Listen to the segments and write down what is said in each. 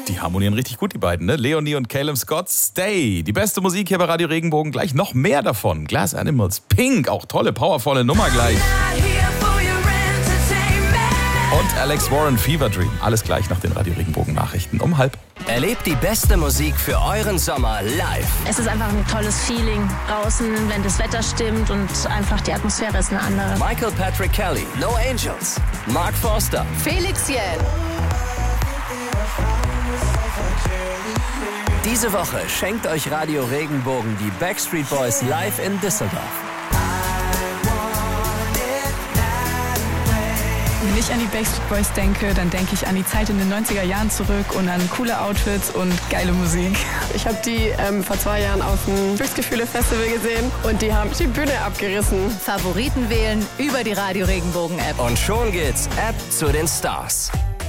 Die harmonieren richtig gut, die beiden, ne? Leonie und Caleb Scott, Stay. Die beste Musik hier bei Radio Regenbogen. Gleich noch mehr davon. Glass Animals, Pink, auch tolle, powervolle Nummer gleich. Und Alex Warren, Fever Dream. Alles gleich nach den Radio Regenbogen Nachrichten um 12:30. Erlebt die beste Musik für euren Sommer live. Es ist einfach ein tolles Feeling draußen, wenn das Wetter stimmt und einfach die Atmosphäre ist eine andere. Michael Patrick Kelly, No Angels, Mark Forster, Felix Jähn. Diese Woche schenkt euch Radio Regenbogen die Backstreet Boys live in Düsseldorf. Wenn ich an die Backstreet Boys denke, dann denke ich an die Zeit in den 90er Jahren zurück und an coole Outfits und geile Musik. Ich habe die vor 2 Jahren auf dem Glücksgefühle-Festival gesehen und die haben die Bühne abgerissen. Favoriten wählen über die Radio Regenbogen App. Und schon geht's ab zu den Stars.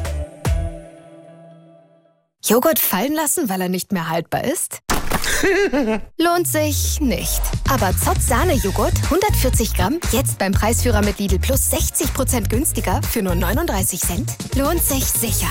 Joghurt fallen lassen, weil er nicht mehr haltbar ist? Lohnt sich nicht. Aber Zott Sahne-Joghurt, 140 Gramm, jetzt beim Preisführer mit Lidl Plus 60% günstiger für nur 39 Cent. Lohnt sich sicher.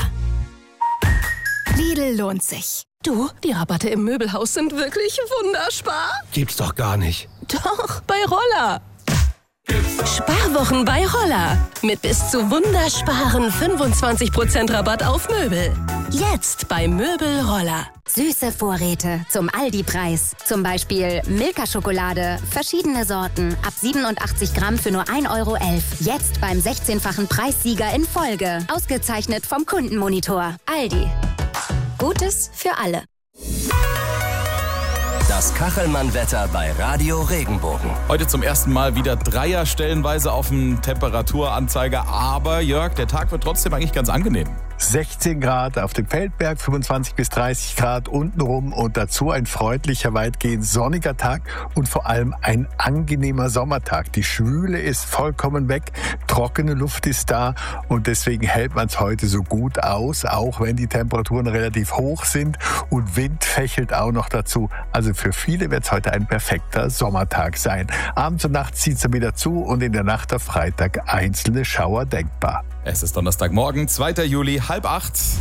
Lidl lohnt sich. Du, die Rabatte im Möbelhaus sind wirklich wunderspar. Gibt's doch gar nicht. Doch, bei Roller. Sparwochen bei Roller. Mit bis zu wundersparen 25% Rabatt auf Möbel. Jetzt bei Möbel Roller. Süße Vorräte zum Aldi-Preis. Zum Beispiel Milka-Schokolade, verschiedene Sorten, ab 87 Gramm für nur 1,11 Euro. Jetzt beim 16-fachen Preissieger in Folge. Ausgezeichnet vom Kundenmonitor. Aldi. Gutes für alle. Das Kachelmann-Wetter bei Radio Regenbogen. Heute zum ersten Mal wieder Dreier stellenweise auf dem Temperaturanzeiger. Aber Jörg, der Tag wird trotzdem eigentlich ganz angenehm. 16 Grad auf dem Feldberg, 25 bis 30 Grad untenrum und dazu ein freundlicher, weitgehend sonniger Tag und vor allem ein angenehmer Sommertag. Die Schwüle ist vollkommen weg, trockene Luft ist da und deswegen hält man es heute so gut aus, auch wenn die Temperaturen relativ hoch sind und Wind fächelt auch noch dazu. Also für viele wird es heute ein perfekter Sommertag sein. Abends und nachts zieht es wieder zu und in der Nacht auf Freitag einzelne Schauer denkbar. Es ist Donnerstagmorgen, 2. Juli, 7:30.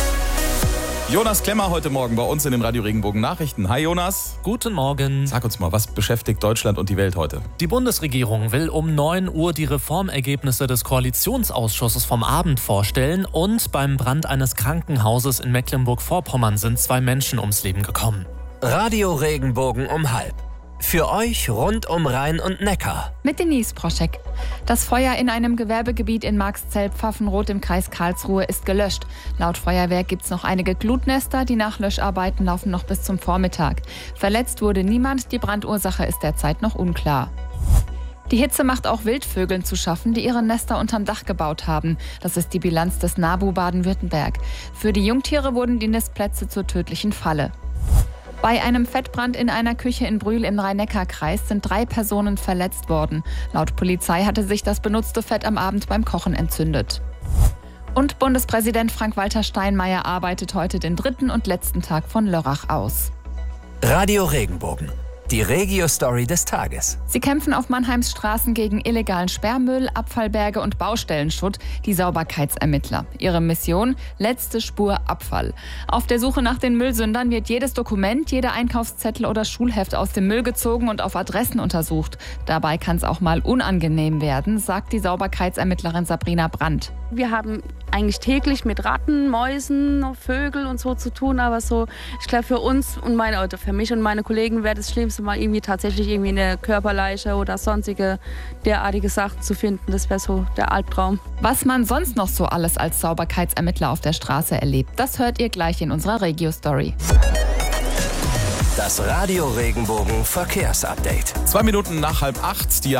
Jonas Klemmer heute Morgen bei uns in den Radio Regenbogen Nachrichten. Hi Jonas. Guten Morgen. Sag uns mal, was beschäftigt Deutschland und die Welt heute? Die Bundesregierung will um 9 Uhr die Reformergebnisse des Koalitionsausschusses vom Abend vorstellen und beim Brand eines Krankenhauses in Mecklenburg-Vorpommern sind 2 Menschen ums Leben gekommen. Radio Regenbogen um 12:30. Für euch rund um Rhein und Neckar. Mit Denise Proschek. Das Feuer in einem Gewerbegebiet in Marxzell-Pfaffenroth im Kreis Karlsruhe ist gelöscht. Laut Feuerwehr gibt es noch einige Glutnester. Die Nachlöscharbeiten laufen noch bis zum Vormittag. Verletzt wurde niemand. Die Brandursache ist derzeit noch unklar. Die Hitze macht auch Wildvögeln zu schaffen, die ihre Nester unterm Dach gebaut haben. Das ist die Bilanz des NABU Baden-Württemberg. Für die Jungtiere wurden die Nistplätze zur tödlichen Falle. Bei einem Fettbrand in einer Küche in Brühl im Rhein-Neckar-Kreis sind 3 Personen verletzt worden. Laut Polizei hatte sich das benutzte Fett am Abend beim Kochen entzündet. Und Bundespräsident Frank-Walter Steinmeier arbeitet heute den 3. und letzten Tag von Lörrach aus. Radio Regenbogen. Die Regio-Story des Tages. Sie kämpfen auf Mannheims Straßen gegen illegalen Sperrmüll, Abfallberge und Baustellenschutt, die Sauberkeitsermittler. Ihre Mission? Letzte Spur Abfall. Auf der Suche nach den Müllsündern wird jedes Dokument, jeder Einkaufszettel oder Schulheft aus dem Müll gezogen und auf Adressen untersucht. Dabei kann es auch mal unangenehm werden, sagt die Sauberkeitsermittlerin Sabrina Brandt. Wir haben eigentlich täglich mit Ratten, Mäusen, Vögel und so zu tun, aber so, ich glaube für uns und für mich und meine Kollegen wäre das Schlimmste mal irgendwie tatsächlich irgendwie eine Körperleiche oder sonstige derartige Sachen zu finden. Das wäre so der Albtraum. Was man sonst noch so alles als Sauberkeitsermittler auf der Straße erlebt, das hört ihr gleich in unserer Regio-Story. Das Radio Regenbogen Verkehrsupdate. 2 Minuten nach 7:30, die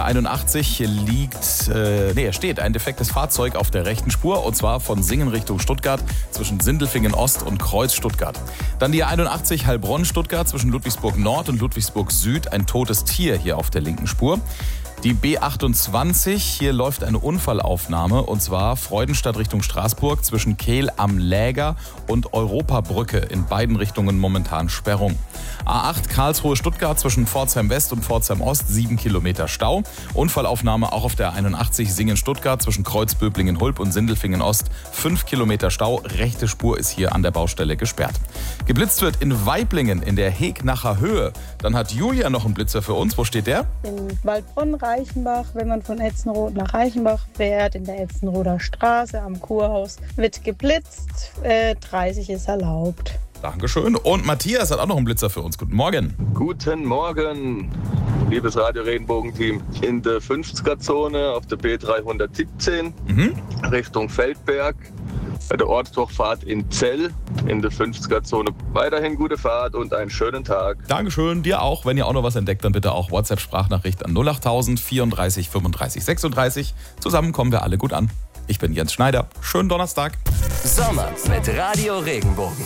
A81 steht ein defektes Fahrzeug auf der rechten Spur und zwar von Singen Richtung Stuttgart zwischen Sindelfingen Ost und Kreuz Stuttgart. Dann die A81 Heilbronn Stuttgart zwischen Ludwigsburg Nord und Ludwigsburg Süd, ein totes Tier hier auf der linken Spur. Die B28, hier läuft eine Unfallaufnahme und zwar Freudenstadt Richtung Straßburg zwischen Kehl am Läger und Europabrücke. In beiden Richtungen momentan Sperrung. A8 Karlsruhe-Stuttgart zwischen Pforzheim West und Pforzheim Ost 7 Kilometer Stau. Unfallaufnahme auch auf der 81 Singen-Stuttgart zwischen Kreuzböblingen-Hulb und Sindelfingen Ost 5 Kilometer Stau. Rechte Spur ist hier an der Baustelle gesperrt. Geblitzt wird in Weiblingen in der Hegnacher Höhe. Dann hat Julia noch einen Blitzer für uns. Wo steht der? In Waldbronn-Reichenbach, wenn man von Etzenroth nach Reichenbach fährt, in der Etzenroder Straße am Kurhaus, wird geblitzt. 30 ist erlaubt. Dankeschön. Und Matthias hat auch noch einen Blitzer für uns. Guten Morgen. Guten Morgen, liebes Radio Regenbogen-Team. In der 50er-Zone auf der B317 Richtung Feldberg. Bei der Ortsdurchfahrt in Zell in der 50er-Zone. Weiterhin gute Fahrt und einen schönen Tag. Dankeschön, dir auch. Wenn ihr auch noch was entdeckt, dann bitte auch WhatsApp-Sprachnachricht an 08000 34 35 36. Zusammen kommen wir alle gut an. Ich bin Jens Schneider. Schönen Donnerstag. Sommer mit Radio Regenbogen.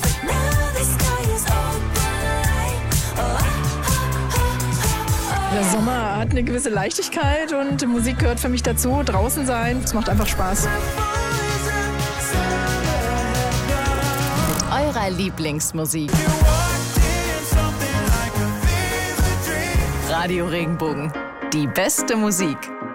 Der Sommer hat eine gewisse Leichtigkeit und Musik gehört für mich dazu. Draußen sein, es macht einfach Spaß. Eurer Lieblingsmusik. Radio Regenbogen. Die beste Musik.